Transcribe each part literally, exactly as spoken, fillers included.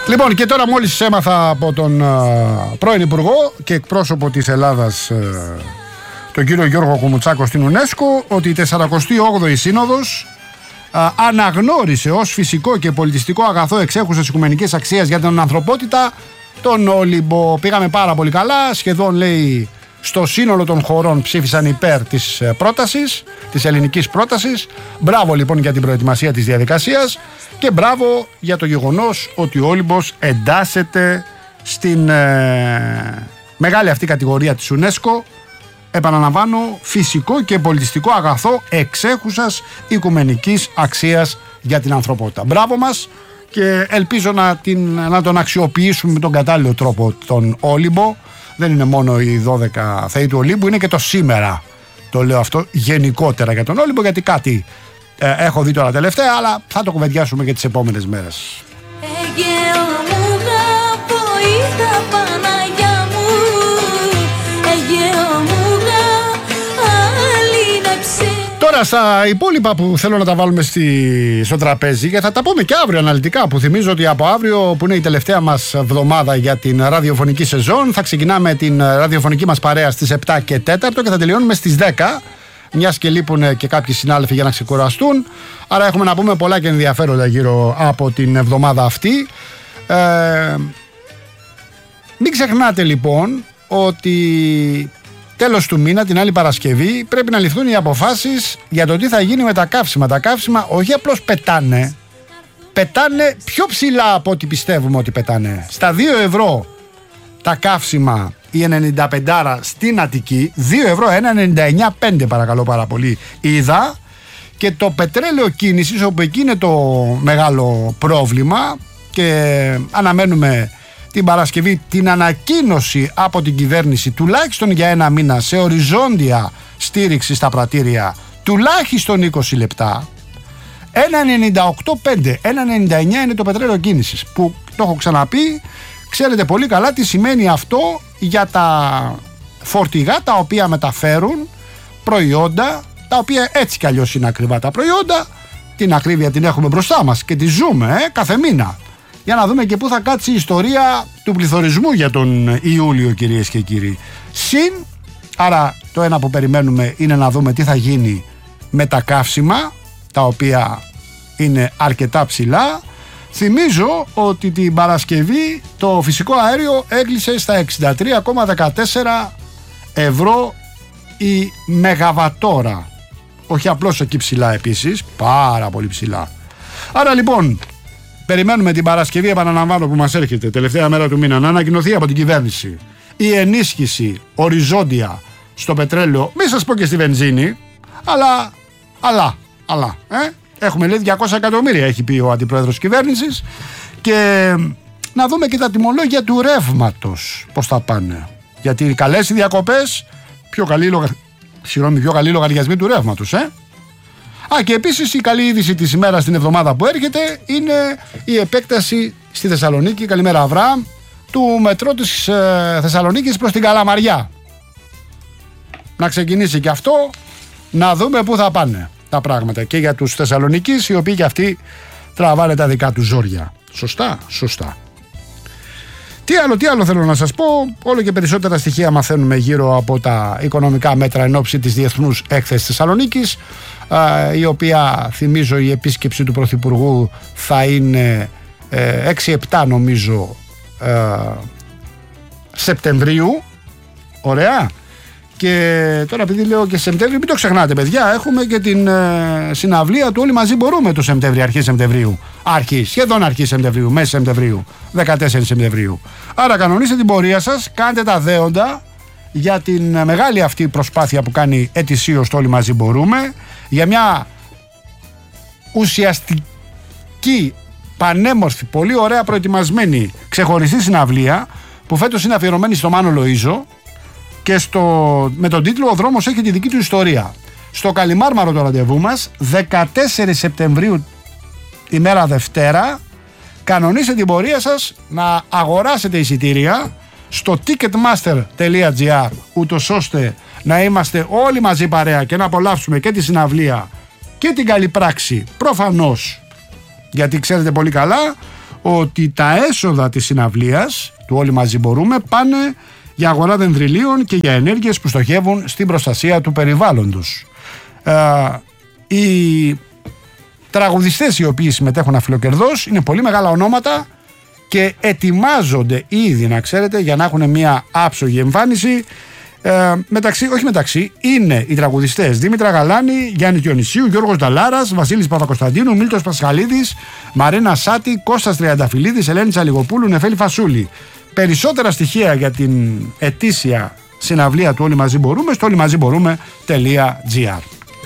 Λοιπόν, και τώρα μόλις έμαθα από τον uh, πρώην Υπουργό και εκπρόσωπο της Ελλάδας, uh, τον κύριο Γιώργο Κουμουτσάκο στην UNESCO, ότι η σαρανταοκτώ όγδοη Σύνοδος uh, αναγνώρισε ως φυσικό και πολιτιστικό αγαθό εξέχουσες οικουμενικής αξίας για την ανθρωπότητα τον Όλυμπο. Πήγαμε πάρα πολύ καλά, σχεδόν λέει στο σύνολο των χωρών ψήφισαν υπέρ της πρότασης, της ελληνικής πρότασης. Μπράβο λοιπόν για την προετοιμασία της διαδικασίας και μπράβο για το γεγονός ότι ο Όλυμπος εντάσσεται στην ε, μεγάλη αυτή κατηγορία της UNESCO. Επαναλαμβάνω, φυσικό και πολιτιστικό αγαθό εξέχουσας οικουμενικής αξίας για την ανθρωπότητα. Μπράβο μας και ελπίζω να, την, να τον αξιοποιήσουμε με τον κατάλληλο τρόπο τον Όλυμπο. Δεν είναι μόνο οι δώδεκα θεοί του Ολύμπου, είναι και το σήμερα. Το λέω αυτό γενικότερα για τον Όλυμπο, γιατί κάτι ε, έχω δει τώρα τελευταία, αλλά θα το κουβεντιάσουμε και τις επόμενες μέρες. Τώρα στα υπόλοιπα που θέλω να τα βάλουμε στη, στο τραπέζι, και θα τα πούμε και αύριο αναλυτικά, που θυμίζω ότι από αύριο, που είναι η τελευταία μας εβδομάδα για την ραδιοφωνική σεζόν, θα ξεκινάμε την ραδιοφωνική μας παρέα στις επτά και τέσσερα και θα τελειώνουμε στις δέκα, μιας και λείπουν και κάποιοι συνάδελφοι για να ξεκουραστούν. Άρα έχουμε να πούμε πολλά και ενδιαφέροντα γύρω από την εβδομάδα αυτή. Ε, μην ξεχνάτε λοιπόν ότι τέλος του μήνα, την άλλη Παρασκευή, πρέπει να ληφθούν οι αποφάσεις για το τι θα γίνει με τα καύσιμα. Τα καύσιμα όχι απλώς πετάνε, πετάνε πιο ψηλά από ό,τι πιστεύουμε ότι πετάνε. Στα δύο ευρώ τα καύσιμα, η ενενήντα πέντε στην Αττική, δύο ευρώ, ένα ενενήντα εννιά πέντε παρακαλώ πάρα πολύ, είδα. Και το πετρέλαιο κίνησης, όπου εκεί είναι το μεγάλο πρόβλημα και αναμένουμε την Παρασκευή την ανακοίνωση από την κυβέρνηση τουλάχιστον για ένα μήνα σε οριζόντια στήριξη στα πρατήρια τουλάχιστον είκοσι λεπτά. ένα ενενήντα οκτώ πέντε, ένα ενενήντα εννιά είναι το πετρέλαιο κίνησης, που το έχω ξαναπεί, ξέρετε πολύ καλά τι σημαίνει αυτό για τα φορτηγά τα οποία μεταφέρουν προϊόντα, τα οποία έτσι κι αλλιώς είναι ακριβά τα προϊόντα. Την ακρίβεια την έχουμε μπροστά μας και τη ζούμε ε, κάθε μήνα. Για να δούμε και πού θα κάτσει η ιστορία του πληθωρισμού για τον Ιούλιο, κυρίες και κύριοι. Συν, άρα το ένα που περιμένουμε είναι να δούμε τι θα γίνει με τα καύσιμα, τα οποία είναι αρκετά ψηλά. Θυμίζω ότι την Παρασκευή το φυσικό αέριο έκλεισε στα εξήντα τρία κόμμα δεκατέσσερα ευρώ η μεγαβατόρα. Όχι απλώς εκεί ψηλά επίσης, πάρα πολύ ψηλά. Άρα λοιπόν, περιμένουμε την Παρασκευή, επαναλαμβάνω, που μας έρχεται τελευταία μέρα του μήνα, να ανακοινωθεί από την κυβέρνηση η ενίσχυση οριζόντια στο πετρέλαιο, μην σας πω και στη βενζίνη, αλλά, αλλά, αλλά, ε? έχουμε λέει διακόσια εκατομμύρια, έχει πει ο αντιπρόεδρος της κυβέρνησης, και να δούμε και τα τιμολόγια του ρεύματος, πώς θα πάνε. Γιατί καλές οι διακοπές, πιο καλή, λογα... Συγγνώμη, πιο καλή λογαριασμή του ρεύματος, ε? Α, και επίσης η καλή είδηση της ημέρας την εβδομάδα που έρχεται είναι η επέκταση στη Θεσσαλονίκη, καλημέρα Αβραάμ, του μετρό της ε, Θεσσαλονίκης προς την Καλαμαριά. Να ξεκινήσει και αυτό, να δούμε πού θα πάνε τα πράγματα και για τους Θεσσαλονικείς, οι οποίοι και αυτοί τραβάνε τα δικά τους ζόρια. Σωστά, σωστά. Τι άλλο, τι άλλο θέλω να σας πω, όλο και περισσότερα στοιχεία μαθαίνουμε γύρω από τα οικονομικά μέτρα εν ώψη της Διεθνούς Έκθεσης Θεσσαλονίκης, η οποία, θυμίζω, η επίσκεψη του Πρωθυπουργού θα είναι έξι επτά νομίζω Σεπτεμβρίου. Ωραία. Και τώρα, επειδή λέω και Σεπτέμβριο, μην το ξεχνάτε παιδιά, έχουμε και την ε, συναυλία του Όλοι Μαζί Μπορούμε το Σεπτέμβριο, αρχή Σεπτεμβρίου. Αρχή, σχεδόν αρχή Σεπτεμβρίου, μέση Σεπτεμβρίου, δεκατέσσερις Σεπτεμβρίου. Άρα κανονίστε την πορεία σας, κάντε τα δέοντα για την μεγάλη αυτή προσπάθεια που κάνει ετησίως το Όλοι Μαζί Μπορούμε, για μια ουσιαστική, πανέμορφη, πολύ ωραία προετοιμασμένη, ξεχωριστή συναυλία, που φέτος είναι αφιερωμένη στο Μάνο Λοΐζο, και στο, με τον τίτλο «Ο δρόμος έχει τη δική του ιστορία». Στο Καλιμάρμαρο το ραντεβού μας, δεκατέσσερις Σεπτεμβρίου, ημέρα Δευτέρα. Κανονίστε την πορεία σας να αγοράσετε εισιτήρια στο ticketmaster τελεία gr, ούτως ώστε να είμαστε όλοι μαζί παρέα και να απολαύσουμε και τη συναυλία και την καλή πράξη, προφανώς, γιατί ξέρετε πολύ καλά ότι τα έσοδα της συναυλίας του Όλοι Μαζί Μπορούμε πάνε για αγορά δενδριλίων και για ενέργειες που στοχεύουν στην προστασία του περιβάλλοντος. Ε, οι τραγουδιστές οι οποίοι συμμετέχουν αφιλοκερδώς είναι πολύ μεγάλα ονόματα και ετοιμάζονται ήδη, να ξέρετε, για να έχουν μια άψογη εμφάνιση. Ε, μεταξύ, όχι μεταξύ, είναι οι τραγουδιστές Δήμητρα Γαλάνη, Γιάννη Διονυσίου, Γιώργος Νταλάρας, Βασίλης Παπακοσταντίνου, Μίλτος Πασχαλίδης, Μαρίνα Σάτη, Κώστας Τριανταφυλλίδης, Ελένη Τσαλιγοπούλου, Νεφέλη Φασούλη. Περισσότερα στοιχεία για την ετήσια συναυλία του Όλοι Μαζί Μπορούμε στο όλοι μαζί μπορούμε τελεία τζι άρ.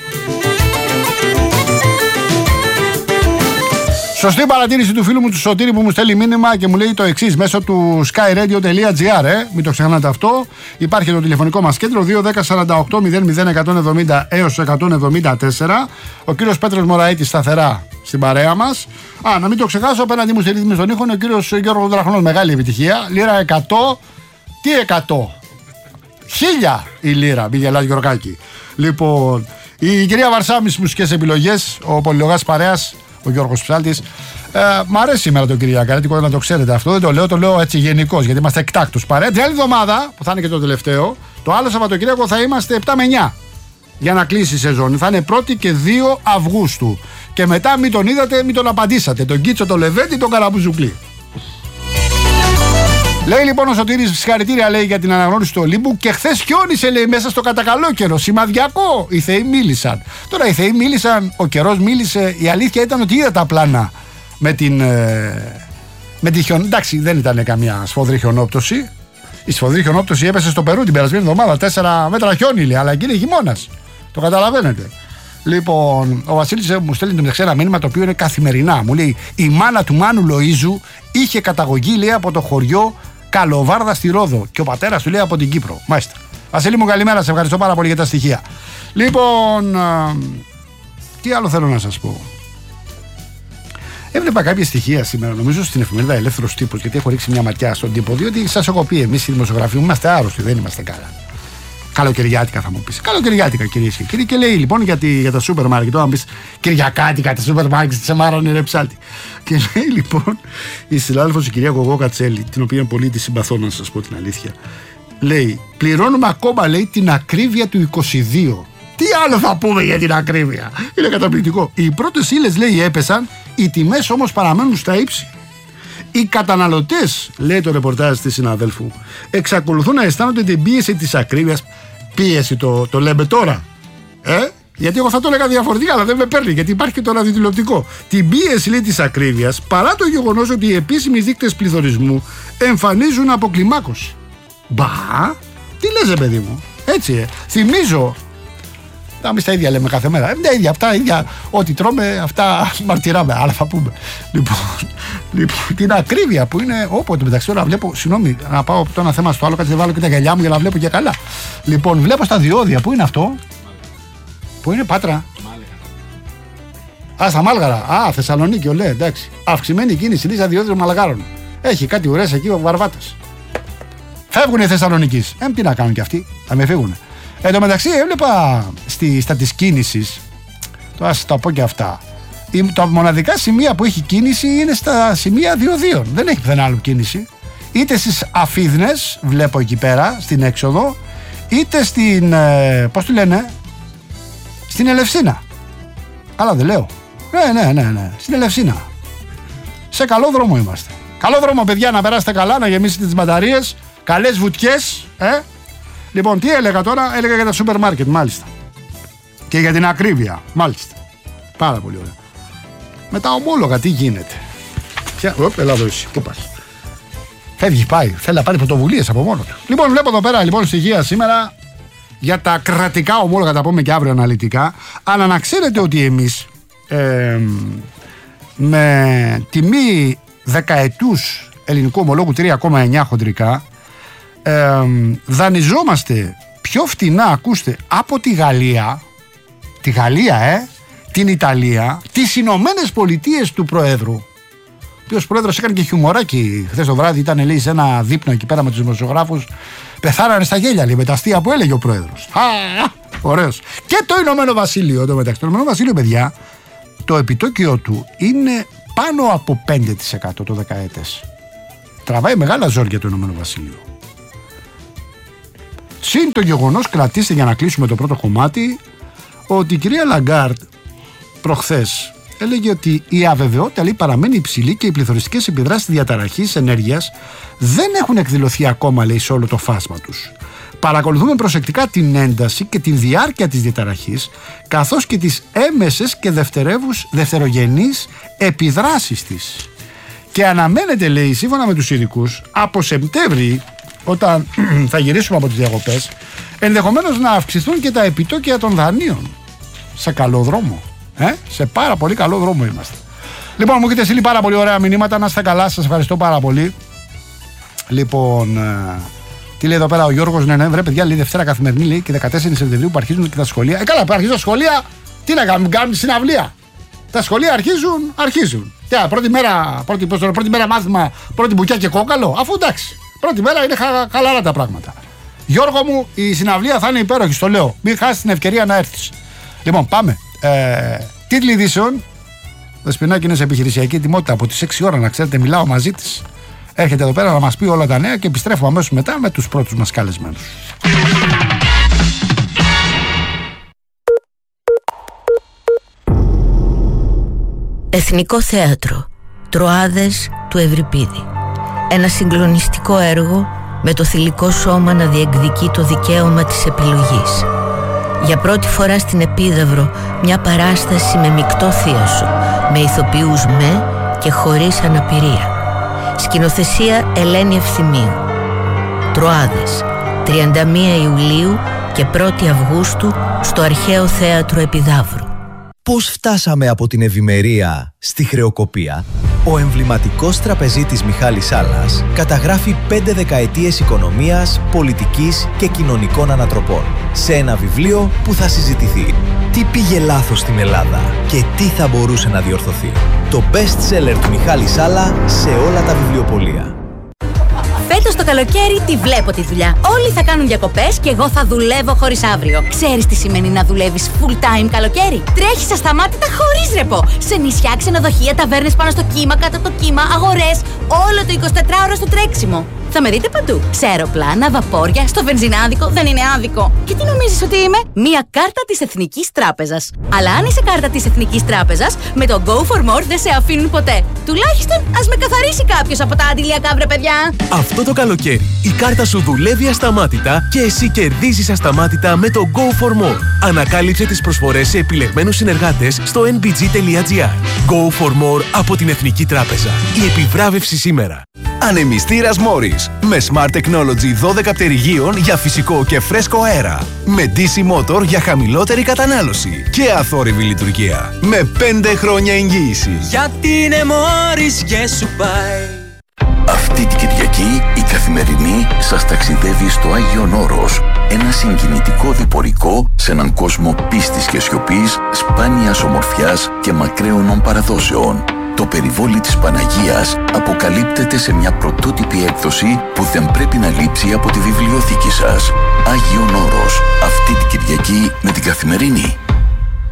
Σωστή παρατήρηση του φίλου μου του Σωτήρη που μου στέλνει μήνυμα και μου λέει το εξής μέσω του sky radio τελεία τζι άρ. Ε. Μην το ξεχνάτε αυτό. Υπάρχει το τηλεφωνικό μας κέντρο δύο ένα μηδέν σαράντα οκτώ μηδέν μηδέν εκατόν εβδομήντα έως εκατόν εβδομήντα τέσσερα. Ο κύριος Πέτρος Μωραήτης σταθερά στην παρέα μας. Α, να μην το ξεχάσω, απέναντι μου στη ρύθμιση των ήχων ο κύριος Γιώργος Δραχνός. Μεγάλη επιτυχία. Λίρα εκατό. Τι εκατό? Χίλια η λίρα. Μη γελάς Γιωργάκη. Λοιπόν, η κυρία Βαρσάμη στις μουσικές επιλογές, ο πολυλογάς παρέας, ο Γιώργος Ψάλτης. Ε, μ' αρέσει σήμερα το Κυριακάρετικο, να το ξέρετε αυτό. Δεν το λέω, το λέω έτσι γενικώς, γιατί είμαστε εκτάκτους παρέα. Την άλλη εβδομάδα, που θα είναι και το τελευταίο, το άλλο Σαββατοκύριακο θα είμαστε επτά με εννιά για να κλείσει η σεζόν. Θα είναι πρώτη και δύο Αυγούστου. Και μετά μην τον είδατε, μην τον απαντήσατε. Τον Κίτσο, τον Λεβέντη, τον Καραμπουζουκλή. Λέει λοιπόν ο Σωτήρης, συγχαρητήρια λέει για την αναγνώριση του Ολύμπου και χθες χιόνισε λέει μέσα στο κατακαλό καιρό. Σημαδιακό. Οι θεοί μίλησαν. Τώρα οι θεοί μίλησαν, ο καιρός μίλησε. Η αλήθεια ήταν ότι είδα τα πλάνα με την. Με τη χιον... Εντάξει, δεν ήταν καμία σφοδρή χιονόπτωση. Η σφοδρή χιονόπτωση έπεσε στο Περού την περασμένη εβδομάδα. Τέσσερα μέτρα χιόνι λέει, αλλά εκεί είναι χειμώνας. Το καταλαβαίνετε. Λοιπόν, ο Βασίλης μου στέλνει το ένα μήνυμα το οποίο είναι καθημερινά. Μου λέει: η μάνα του Μάνου Λοΐζου είχε καταγωγή λέει από το χωριό Καλοβάρδα στη Ρόδο και ο πατέρας του λέει από την Κύπρο. Μάλιστα. Βασίλη μου, καλημέρα, σε ευχαριστώ πάρα πολύ για τα στοιχεία. Λοιπόν, α, τι άλλο θέλω να σας πω. Έβλεπα κάποια στοιχεία σήμερα, νομίζω στην εφημερίδα Ελεύθερος Τύπος, γιατί έχω ρίξει μια ματιά στον τύπο, διότι σας έχω πει εμείς οι δημοσιογραφοί είμαστε άρρωστοι, δεν είμαστε καλά. Καλοκαιριάτικα θα μου πεις. Καλοκαιριάτικα κυρίες και κύριοι. Και λέει λοιπόν για, τη, για τα σούπερ μάρκετ. Τώρα μπεις Κυριακάτικα, τα σούπερ μάρκετ σε μάρανε ρε ψάλτη. Και λέει λοιπόν η συνάδελφος η κυρία Γογό Κατσέλη, την οποία πολύ τη συμπαθώ να σας πω την αλήθεια. Λέει, πληρώνουμε ακόμα λέει την ακρίβεια του είκοσι δύο. Τι άλλο θα πούμε για την ακρίβεια? Είναι καταπληκτικό. Οι πρώτες ύλες λέει έπεσαν, οι τιμές όμως παραμένουν στα ύψη. Οι καταναλωτές, λέει το ρεπορτάζ της συναδέλφου, εξακολουθούν να αισθάνονται την πίεση της ακρίβειας. Πίεση το, το λέμε τώρα. Ε? Γιατί εγώ θα το έλεγα διαφορετικά, αλλά δεν με παίρνει, γιατί υπάρχει και το ραδιοτηλεοπτικό. Την πίεση λέει της ακρίβειας, παρά το γεγονός ότι οι επίσημοι δείκτες πληθωρισμού εμφανίζουν αποκλιμάκωση. Μπα, τι λες ρε παιδί μου? Έτσι, ε. Θυμίζω. Να μην στα ίδια λέμε κάθε μέρα. Ε, τα ίδια, αυτά ίδια. Ό,τι τρώμε, αυτά μαρτυράμε. Αλλά θα πούμε. Λοιπόν, λοιπόν την ακρίβεια που είναι. Όποτε μεταξύ τώρα βλέπω. Συγγνώμη, να πάω από το ένα θέμα στο άλλο. Κάτσε να βάλω και τα γυαλιά μου για να βλέπω και καλά. Λοιπόν, βλέπω στα διόδια. Πού είναι αυτό? Πού είναι Πάτρα? Α, στα Μάλγαρα. Α, Θεσσαλονίκη, ολέ, εντάξει. Αυξημένη κίνηση λύσα διόδια Μαλγάρων. Έχει κάτι ουρές εκεί ο Βαρβάτας. Φεύγουν οι Θεσσαλονικείς. Ε, τι να κάνουν κι αυτοί. Θα με φύγουν. Εν τω μεταξύ έβλεπα στη, στα της κίνησης, τώρα σας τα πω και αυτά, η, τα μοναδικά σημεία που έχει κίνηση είναι στα σημεία διοδίων. Δεν έχει πουθενά άλλο κίνηση. Είτε στις Αφίδνες, βλέπω εκεί πέρα, στην έξοδο, είτε στην, ε, πώς τη λένε, στην Ελευσίνα. Καλά δεν λέω? Ναι, ναι, ναι, ναι, στην Ελευσίνα. Σε καλό δρόμο είμαστε. Καλό δρόμο παιδιά, να περάσετε καλά, να γεμίσετε τις μπαταρίες, καλές βουτιές, ε. Λοιπόν, τι έλεγα τώρα? Έλεγα για τα σούπερ μάρκετ, μάλιστα. Και για την ακρίβεια, μάλιστα. Πάρα πολύ ωραία. Με τα ομόλογα, τι γίνεται? Ποια... Οπ, έλα εδώ εσύ, πού πας? Φεύγει, πάει. Θέλει να πάρει πρωτοβουλίες από μόνο του. Λοιπόν, βλέπω εδώ πέρα λοιπόν στοιχεία σήμερα για τα κρατικά ομόλογα, τα πούμε και αύριο αναλυτικά. Αλλά να ξέρετε ότι εμείς ε, με τιμή δεκαετούς ελληνικού ομολόγου τρία κόμμα εννιά χοντρικά, Ε, δανειζόμαστε πιο φτηνά, ακούστε, από τη Γαλλία, τη Γαλλία, ε, την Ιταλία, τις Ηνωμένες Πολιτείες του Προέδρου, ο οποίος Πρόεδρος έκανε και χιουμοράκι χθες το βράδυ, ήταν λέει σε ένα δείπνο εκεί πέρα με τους δημοσιογράφους, πεθάρανε στα γέλια λέει, με τα αστεία που έλεγε ο Πρόεδρος. Α, ωραίος. Και το Ηνωμένο Βασίλειο, το μεταξύ, το Ηνωμένο Βασίλειο παιδιά, το επιτόκιο του είναι πάνω από πέντε τοις εκατό το δεκαέτες. Τραβάει μεγάλα ζόρια το Ηνωμένο Βασίλειο. Συν το γεγονός, κρατήστε για να κλείσουμε το πρώτο κομμάτι, ότι η κυρία Λαγκάρντ προχθές έλεγε ότι η αβεβαιότητα, λέει, παραμένει υψηλή και οι πληθωριστικές επιδράσεις διαταραχής ενέργειας δεν έχουν εκδηλωθεί ακόμα, λέει, σε όλο το φάσμα τους. Παρακολουθούμε προσεκτικά την ένταση και την διάρκεια της διαταραχής, καθώς και τις έμμεσες και δευτερογενείς επιδράσεις της. Και αναμένεται, λέει, σύμφωνα με τους ειδικούς, από Σεπτέμβρη, όταν θα γυρίσουμε από τις διακοπές, ενδεχομένως να αυξηθούν και τα επιτόκια των δανείων. Σε καλό δρόμο. Ε? Σε πάρα πολύ καλό δρόμο είμαστε. Λοιπόν, μου έχετε στείλει πάρα πολύ ωραία μηνύματα. Να είστε καλά, σας ευχαριστώ πάρα πολύ. Λοιπόν, ε, τι λέει εδώ πέρα ο Γιώργος? Ναι, ναι, βρε παιδιά, λέει Δευτέρα καθημερινή, λέει, και δεκατέσσερις Σεπτεμβρίου που αρχίζουν και τα σχολεία. Ε, καλά, που αρχίζουν τα σχολεία, τι να κάνουν, κάνουν συναυλία. Τα σχολεία αρχίζουν, αρχίζουν. Τι, πρώτη μέρα, πρώτη, πρώτη, πρώτη μέρα μάθημα, πρώτη μπουκιά και κόκαλο, αφού εντάξει. Πρώτη μέρα είναι χα, χαλαρά τα πράγματα. Γιώργο μου, η συναυλία θα είναι υπέροχη, στο λέω. Μην χάσει την ευκαιρία να έρθεις. Λοιπόν, πάμε. Ε, τίτλοι ειδήσεων. Δεσποινάκη είναι σε επιχειρησιακή ετοιμότητα από τις έξι ώρα, να ξέρετε, μιλάω μαζί της. Έρχεται εδώ πέρα να μας πει όλα τα νέα και επιστρέφουμε αμέσως μετά με τους πρώτους μας καλεσμένους. Εθνικό Θέατρο Τροάδες του Ευρυπίδη. Ένα συγκλονιστικό έργο με το θηλυκό σώμα να διεκδικεί το δικαίωμα της επιλογής. Για πρώτη φορά στην Επίδαυρο μια παράσταση με μεικτό θίασο, με ηθοποιούς με και χωρίς αναπηρία. Σκηνοθεσία Ελένη Ευθυμίου. Τροάδες, τριάντα μία Ιουλίου και πρώτη Αυγούστου στο Αρχαίο Θέατρο Επιδαύρου. Πώς φτάσαμε από την ευημερία στη χρεοκοπία? Ο εμβληματικός τραπεζίτης Μιχάλης Σάλλας καταγράφει πέντε δεκαετίες οικονομίας, πολιτικής και κοινωνικών ανατροπών σε ένα βιβλίο που θα συζητηθεί. Τι πήγε λάθος στην Ελλάδα και τι θα μπορούσε να διορθωθεί? Το best seller του Μιχάλη Σάλλα σε όλα τα βιβλιοπωλεία. Φέτος το καλοκαίρι τη βλέπω τη δουλειά. Όλοι θα κάνουν διακοπές και εγώ θα δουλεύω χωρίς αύριο. Ξέρεις τι σημαίνει να δουλεύεις full time καλοκαίρι? Τρέχεις ασταμάτητα χωρίς ρεπό. Σε νησιά, ξενοδοχεία, ταβέρνες πάνω στο κύμα, κάτω από το κύμα, αγορές. Όλο το εικοσιτετράωρο στο τρέξιμο. Θα με δείτε παντού. Σε αεροπλάνα, βαπόρια, στο βενζινάδικο, δεν είναι άδικο. Και τι νομίζεις ότι είμαι? Μία κάρτα της Εθνικής Τράπεζας. Αλλά αν είσαι κάρτα της Εθνικής Τράπεζας, με το Go for More δεν σε αφήνουν ποτέ. Τουλάχιστον ας με καθαρίσει κάποιος από τα αντιλιακά, βρε παιδιά. Αυτό το καλοκαίρι η κάρτα σου δουλεύει ασταμάτητα και εσύ κερδίζεις ασταμάτητα με το Go for More. Ανακάλυψε τις προσφορές σε επιλεγμένους συνεργάτες στο εν μπι τζι τελεία τζι άρ. Go for More από την Εθνική Τράπεζα. Η επιβράβευση σήμερα. Ανεμιστήρας Morris με Smart Technology δώδεκα πτερυγίων για φυσικό και φρέσκο αέρα. Με ντι σι Motor για χαμηλότερη κατανάλωση και αθόρυβη λειτουργία. Με πέντε χρόνια εγγύηση. Γιατί είναι Morris και σου πάει. Αυτή την Κυριακή η Καθημερινή σας ταξιδεύει στο Άγιον Όρος. Ένα συγκινητικό διπορικό σε έναν κόσμο πίστης και σιωπής, σπάνιας ομορφιάς και μακραίωνων παραδόσεων. Το περιβόλι της Παναγίας αποκαλύπτεται σε μια πρωτότυπη έκδοση που δεν πρέπει να λείψει από τη βιβλιοθήκη σας. Άγιον Όρος, αυτή την Κυριακή με την Καθημερινή.